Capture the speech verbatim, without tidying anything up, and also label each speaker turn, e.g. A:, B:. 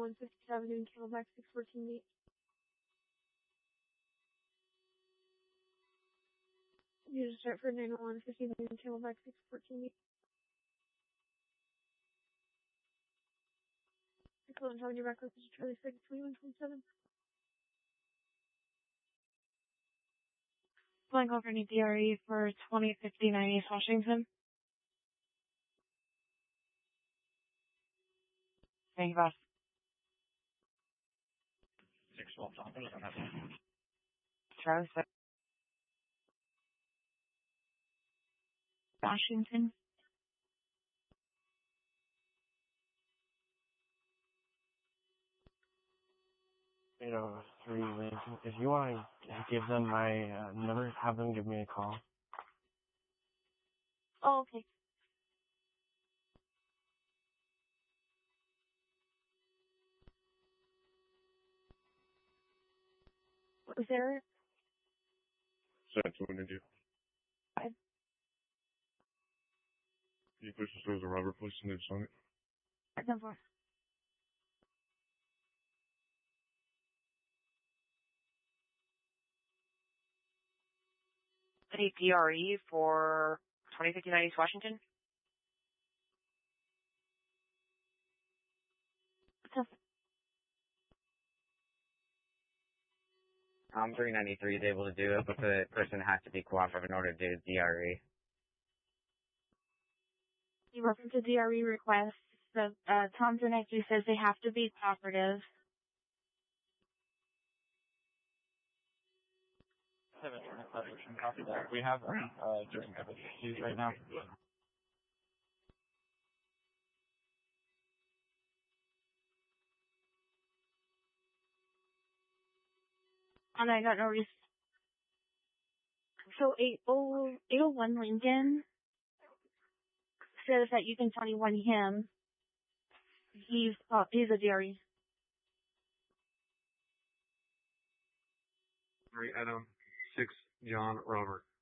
A: one fifty-seven doing Camelback six fourteen eight. You just start for nine oh one fifty doing Camelback six fourteen eight. Excellent, telling you back up to Charlie six twenty-one twenty-seven.
B: Flying over any D R E for twenty fifty-nine East Washington. Thank you, boss.
C: six twelve,
B: Charlie six. Washington.
D: eight oh three, if you want to give them my uh, number, have them give me a call.
B: Oh, okay. What was there?
E: That's what I do.
B: Five.
E: Can you push this over to Robert, please, and on it?
B: Five, ten, four. Any D R E for twenty fifty-nine East Washington?
F: Um, three ninety-three is able to do it, but the person has to be cooperative in order to do D R E.
B: You reference to D R E requests. The uh, Tom Zernecki says they have to be cooperative.
C: Copy that. We have them uh, doing emergencies right now.
B: And I got no reason. So eight oh one Lincoln says that you can twenty-one him. He's uh, he's a D R E.
E: Three Adam, six John Robert.